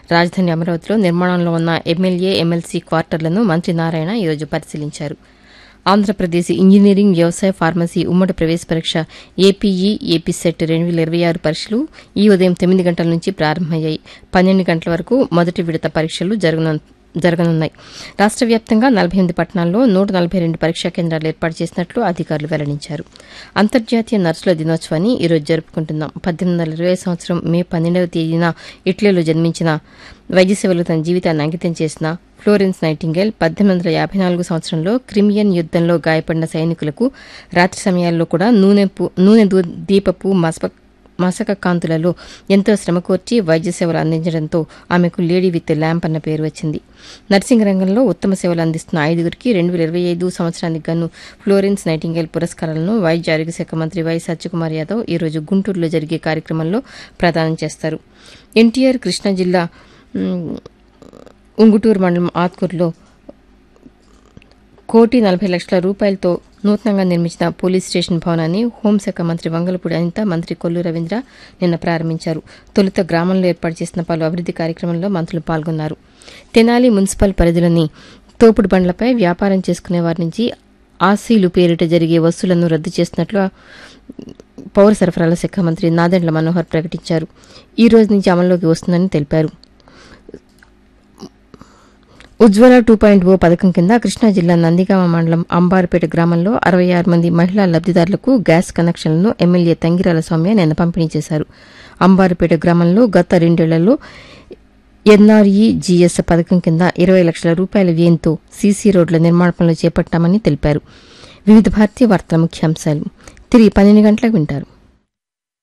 రాజధాని అమరావతిలో నిర్మాణంలో ఉన్న ఎమ్మెల్యే ఎమ్మెల్సీ క్వార్టర్లను మంత్రి నారాయణ ఈరోజు పరిశీలించారు. ఆంధ్రప్రదేశ్ ఇంజనీరింగ్, వ్యవసాయ, ఫార్మసీ ఉమ్మడి ప్రవేశ పరీక్ష ఏపీఈ, ఏపీసెట్ 2026 పరీక్షలు ఈ ఉదయం 9 గంటల నుంచి ప్రారంభమయ్యాయి. 12 గంటల వరకు మొదటి విడత పరీక్షలు జరగనున్నాయి. రాష్ట్ర వ్యాప్తంగా 48 పట్టణాల్లో 142 పరీక్షా కేంద్రాలు ఏర్పాటు చేసినట్లు అధికారులు వెల్లడించారు. అంతర్జాతీయ నర్సుల దినోత్సవాన్ని ఈరోజు జరుపుకుంటున్నాం. 1820 సంవత్సరం మే 12వ తేదీన ఇటలీలో జన్మించిన, వైద్య సేవలు తన జీవితాన్ని అంకితం చేసిన ఫ్లోరెన్స్ నైటింగేల్ 1854 సంవత్సరంలో క్రిమియన్ యుద్దంలో గాయపడిన సైనికులకు రాత్రి సమయాల్లో కూడా నూనె దీపపు మసక కాంతులలో ఎంతో శ్రమకోర్చి వైద్య సేవలు అందించడంతో ఆమెకు లేడీ విత్ ల్యాంప్ అన్న పేరు వచ్చింది. నర్సింగ్ రంగంలో ఉత్తమ సేవలు అందిస్తున్న 5గురికి 2025 సంవత్సరానికి గాను ఫ్లోరెన్స్ నైటింగేల్ పురస్కారాలను వైద్య ఆరోగ్య శాఖ మంత్రి వై సత్యకుమార్ యాదవ్ ఈరోజు గుంటూరులో జరిగే కార్యక్రమంలో ప్రదానం చేస్తారు. ఎన్టీఆర్ కృష్ణా జిల్లా ఉంగుటూరు మండలం ఆత్కూరులో 1,40,00,000 రూపాయలతో నూతనంగా నిర్మించిన పోలీస్ స్టేషన్ భవనాన్ని హోంశాఖ మంత్రి వంగలపూడి అనిత, మంత్రి కొల్లు రవీంద్ర నిన్న ప్రారంభించారు. తొలుత గ్రామంలో ఏర్పాటు చేసిన పలు అభివృద్ది కార్యక్రమంలో మంత్రులు పాల్గొన్నారు. తెనాలి మున్సిపల్ పరిధిలోని తోపుడు బండ్లపై వ్యాపారం చేసుకునే వారి నుంచి ఆర్సీలు పేరిట జరిగే వసూళ్లను రద్దు చేస్తున్నట్లు పౌర సరఫరాల శాఖ మంత్రి నాదెండ్ల మనోహర్ ప్రకటించారు. ఈ రోజు నుంచి అమల్లోకి వస్తుందని తెలిపారు. ఉజ్వల 2.0 పథకం కింద కృష్ణా జిల్లా నందిగామ మండలం అంబారుపేట గ్రామంలో 66 మంది మహిళా లబ్దిదారులకు గ్యాస్ కనెక్షన్లను ఎమ్మెల్యే తంగిరాల సౌమ్య నిన్న పంపిణీ చేశారు. అంబారుపేట గ్రామంలో గత 2 ఏళ్లలో ఎన్ఆర్ఈజీఎస్ పథకం కింద 20 లక్షల రూపాయల వ్యయంతో సీసీ రోడ్ల నిర్మాణ పనులు చేపట్టామని తెలిపారు. వివిధ భారతీయ వార్తల ముఖ్యాంశాలు తిరిగి 12 గంటలకు వింటారు.